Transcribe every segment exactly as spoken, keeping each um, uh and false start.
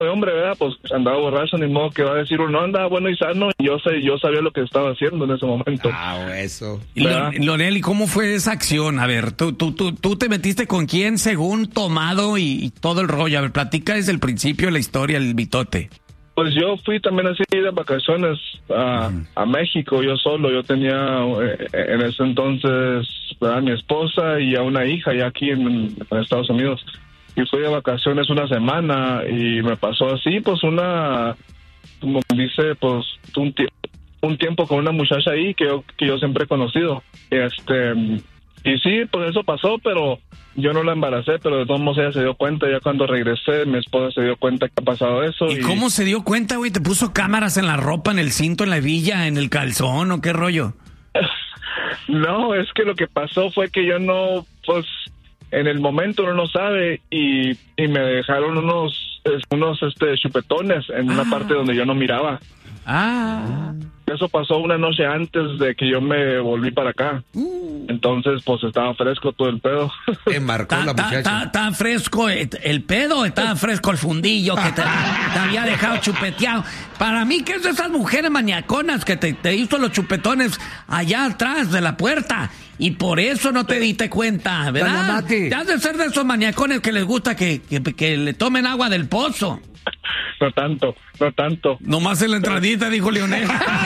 hombre, ¿verdad? Pues andaba borracho, ni modo que va a decir uno, andaba bueno y sano. Y yo sé, yo sabía lo que estaba haciendo en ese momento. Ah, eso. Y Leonel, ¿y cómo fue esa acción? A ver, tú, tú, tú, tú te metiste con quién según tomado y, y todo el rollo. A ver, platica desde el principio la historia, el mitote. Pues yo fui también así de vacaciones a, uh-huh. a México, yo solo. Yo tenía eh, en ese entonces a mi esposa y a una hija ya aquí en, en Estados Unidos. Y fui de vacaciones una semana y me pasó así, pues una, como dice, pues un, un tiempo con una muchacha ahí que yo, que yo siempre he conocido. Este, y sí, pues eso pasó, pero yo no la embaracé, pero de todos modos ella se dio cuenta. Ya cuando regresé, mi esposa se dio cuenta que ha pasado eso. ¿Y, y... cómo se dio cuenta, güey? ¿Te puso cámaras en la ropa, en el cinto, en la hebilla, en el calzón o qué rollo? No, es que lo que pasó fue que yo no, pues... En el momento uno no sabe y, y me dejaron unos unos este chupetones en ah. una parte donde yo no miraba. Ah. Eso pasó una noche antes de que yo me volví para acá. Uh. Entonces, pues estaba fresco todo el pedo. Te marcó ta, la muchacha. Estaba fresco el pedo, estaba fresco el fundillo que te, te había dejado chupeteado. Para mí, ¿qué es de esas mujeres maniaconas que te, te hizo los chupetones allá atrás de la puerta? Y por eso no te diste cuenta, ¿verdad? Te has de ser de esos maniacones que les gusta que, que, que le tomen agua del pozo. No tanto, no tanto. Nomás en la entradita, dijo Leonel.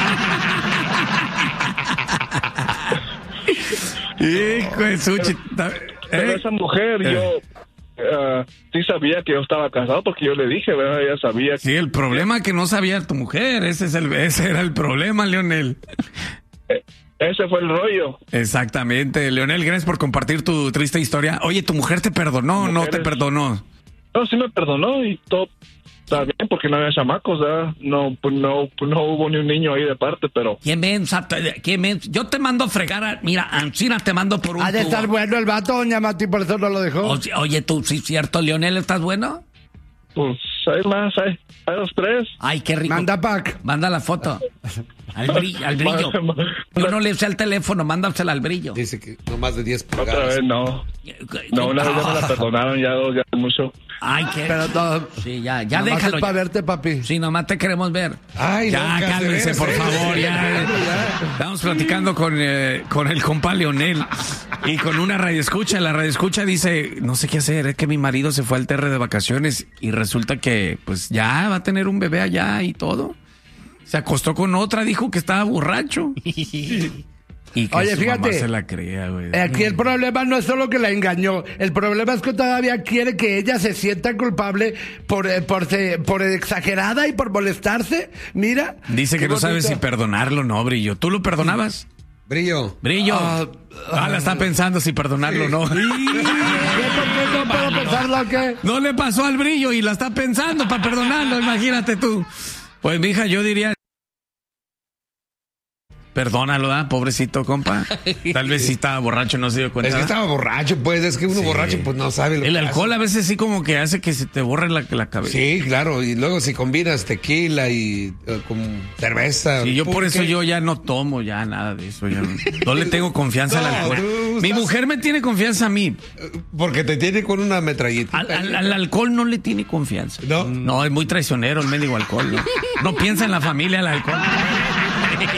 Hijo de Suchi. Pero ¿Eh? esa mujer, yo uh, sí sabía que yo estaba casado porque yo le dije, ¿verdad? Ella sabía. Sí, el problema es que no sabía tu mujer. Ese, es el, ese era el problema, Leonel. Eh. Ese fue el rollo. Exactamente. Leonel, gracias por compartir tu triste historia. Oye, ¿tu mujer te perdonó o no te perdonó? No, sí me perdonó y todo está bien porque no había chamacos, ¿verdad? No, pues no, pues no hubo ni un niño ahí de parte, pero... ¿Quién mensa? ¿Quién mensa? Yo te mando a fregar a... Mira, Ancina te mando por un Ha de tubo. estar bueno el vato, doña Mati, por eso no lo dejó. Oye, oye, tú, sí, cierto, Leonel, ¿estás bueno? Pues hay más, hay, hay dos, tres. Ay, qué rico. Manda pack. Manda la foto. Al brillo. Al brillo. Yo no le usé el teléfono, mándasela al brillo. Dice que no más de diez pulgadas. Otra vez no. No, una vez ya me la perdonaron, ya dos, ya mucho. Ay, qué. Pero todo. Sí, ya, ya nomás déjalo. Es para verte, papi. Sí, nomás te queremos ver. Ay, ya, no, cálmense, por favor, ya. Estamos platicando con, eh, con el compa Leonel y con una radioescucha. La radioescucha dice, no sé qué hacer, es que mi marido se fue al Terre de vacaciones y resulta que, pues, ya va a tener un bebé allá y todo. Se acostó con otra, dijo que estaba borracho. Y que oye, su fíjate, mamá se la crea, güey. Aquí el problema no es solo que la engañó, el problema es que todavía quiere que ella se sienta culpable por, eh, por, se, por exagerada y por molestarse. Mira. Dice que no sabe si perdonarlo o no, Brillo. ¿Tú lo perdonabas? Brillo. Brillo. Uh, ah, la está pensando si perdonarlo o no. ¿Qué, ¿Por qué no puedo pensarlo o qué? No le pasó al Brillo y la está pensando para perdonarlo, imagínate tú. Pues, mija, yo diría... Perdónalo, ¿ah? Pobrecito, compa. Tal vez sí estaba borracho, no se dio cuenta. Es que estaba borracho, pues. Es que uno sí. borracho, pues no sabe lo El que alcohol hace. A veces sí como que hace que se te borre la, la cabeza. Sí, claro. Y luego si combinas tequila y uh, con cerveza. Sí, yo por ¿qué? eso yo ya no tomo ya nada de eso. Ya no, no le tengo confianza no, al alcohol. Mi estás... mujer me tiene confianza a mí. Porque te tiene con una metralleta. Al, al, al alcohol no le tiene confianza. No. No, es muy traicionero el mendigo alcohol. No, no piensa en la familia el alcohol.